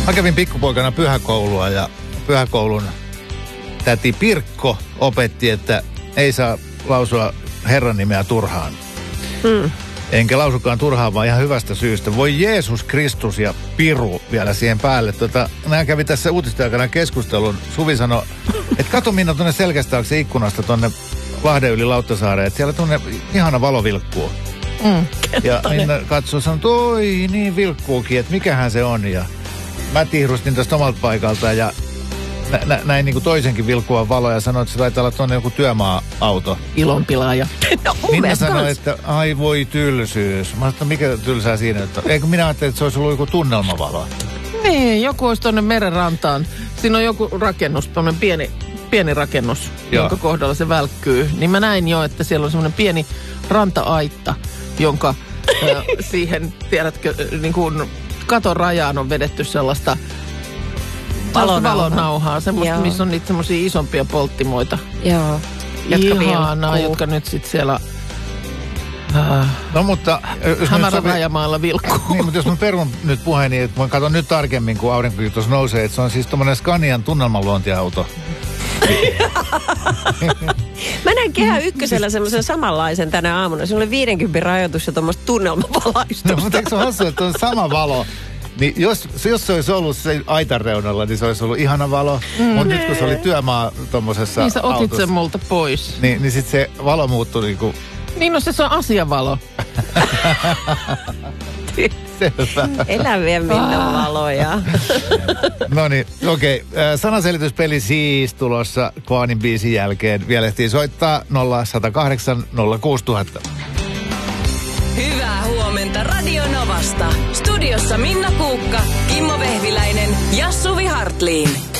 Mä kävin pikkupoikana pyhäkoulua ja pyhäkoulun täti Pirkko opetti, että ei saa lausua Herran nimeä turhaan. Enkä lausukaan turhaan, vaan ihan hyvästä syystä. Voi Jeesus Kristus ja Piru vielä siihen päälle. Nämä kävi tässä uutisten aikana keskustelun. Suvi sanoi, että kato Minna tuonne selkästaakse ikkunasta tuonne Lahden yli Lauttasaareen, että siellä tuonne ihana valo vilkkuu. Ja Minna katsoi ja sanoi, että oi niin vilkkuukin, että mikähän se on. Ja mä tihrustin tästä omalta paikalta ja näin niin kuin toisenkin vilkkuvan valoja ja sanoi, että se taitaa olla tuonne joku työmaa-auto. Ilonpilaaja. No, Minna sanoi, että ai voi tylsyys. Mä sanoin, että mikä tylsää siinä, että eikö minä ajattelin, että se olisi ollut joku tunnelmavalo. Niin, joku olisi tuonne merenrantaan. Siinä on joku rakennus, pieni rakennus, jonka kohdalla se välkkyy. Niin mä näin jo, että siellä on semmoinen pieni ranta-aitta, jonka siihen, tiedätkö, niin kuin katon rajaan on vedetty sellaista valonauhaa, semmoista, missä on niitä semmoisia isompia polttimoita. Joo. Ihanaa, jotka nyt sitten siellä no mutta... Hämärän rajamaalla vilkkuu. Niin, mutta jos mä perun nyt puheeni, että mä katson nyt tarkemmin, kun aurinko tuossa nousee, että se on siis tommonen Scanian tunnelmaluontiauto. Mä näin Kehä Ykkösellä semmoisen samanlaisen tänä aamuna. Se oli 50 rajoitus ja tuommoista tunnelmavalaistusta. No, mutta eikö se ole hassu, että on sama valo? Niin jos se olisi ollut se aitan reunalla, niin se olisi ollut ihana valo. Mutta nyt kun se oli työmaa tommosessa niin sä otit autossa, sen multa pois. Niin sit se valo muuttui niinku... Niin no se on asiavalo. Selvä. Eläviä Minnan valoja. No niin, okei. Sanaselityspeli siis tulossa Kvaanin biisin jälkeen. Vielä ehtii soittaa 0108 06000. Hyvää huomenta Radio Novasta. Studiossa Minna Kuukka, Kimmo Vehviläinen ja Suvi Hartliin.